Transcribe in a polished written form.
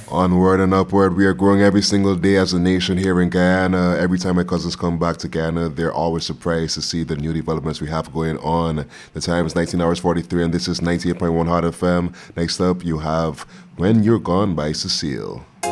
Onward and upward, we are growing every single day as a nation here in Guyana. Every time my cousins come back to Guyana, they're always surprised to see the new developments we have going on. The time is 19 hours 43, and this is 98.1 Hot FM. Next up, you have When You're Gone by Cecile.